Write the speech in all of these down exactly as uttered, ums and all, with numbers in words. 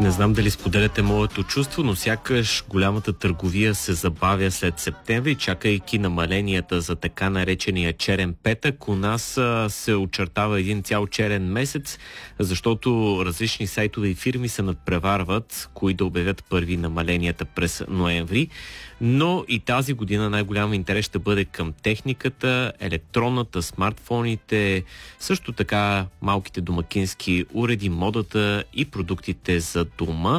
Не знам дали споделяте моето чувство, но сякаш голямата търговия се забавя след септември, чакайки намаленията за така наречения черен петък. У нас а, се очертава един цял черен месец, защото различни сайтове и фирми се надпреварват, кои да обявят първи намаленията през ноември. Но и тази година най-голям интерес ще бъде към техниката, електронната, смартфоните, също така малките домакински уреди, модата и продуктите за дома.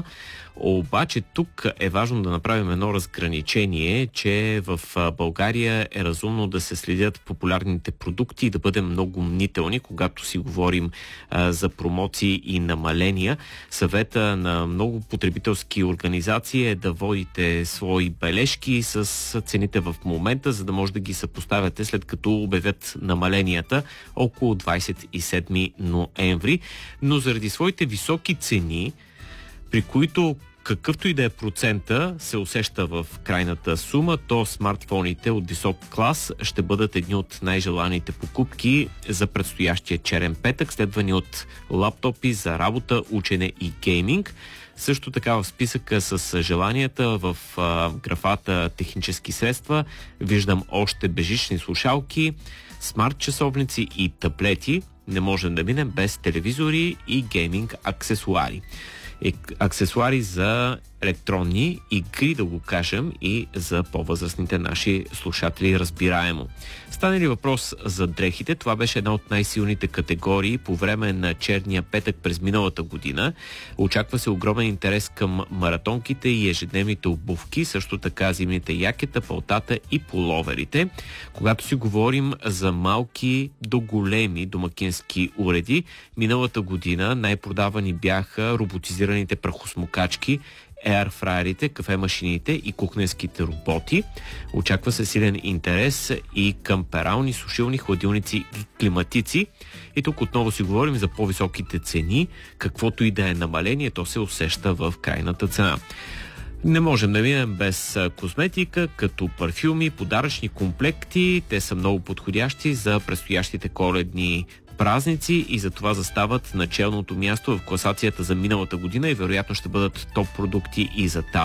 Обаче тук е важно да направим едно разграничение, че в България е разумно да се следят популярните продукти и да бъдем много мнителни, когато си говорим а, за промоции и намаления. Съвета на много потребителски организации е да водите свои бележки с цените в момента, за да може да ги съпоставяте след като обявят намаленията около двадесет и седми ноември. Но заради своите високи цени, при които какъвто и да е процента се усеща в крайната сума, то смартфоните от висок клас ще бъдат едни от най-желаните покупки за предстоящия черен петък, следвани от лаптопи за работа, учене и гейминг. Също така в списъка с желанията в а, графата технически средства виждам още бежични слушалки, смарт часовници и таблети. Не можем да минем без телевизори и гейминг аксесуари. Аксесуари за електронни игри, да го кажем, и за по-възрастните наши слушатели, разбираемо. Стане ли въпрос за дрехите, това беше една от най-силните категории по време на черния петък през миналата година. Очаква се огромен интерес към маратонките и ежедневните обувки, също така зимните якета, палтата и половерите. Когато си говорим за малки до големи домакински уреди, миналата година най-продавани бяха роботизираните прахосмокачки, еърфрайерите, кафемашините и кухненските роботи. Очаква се силен интерес и към перални, сушилни, хладилници и климатици. И тук отново си говорим за по-високите цени. Каквото и да е намаление, то се усеща в крайната цена. Не можем да минем без козметика, като парфюми, подаръчни комплекти. Те са много подходящи за предстоящите коледни празници и за това застават началното място в класацията за миналата година и вероятно ще бъдат топ продукти и за тази.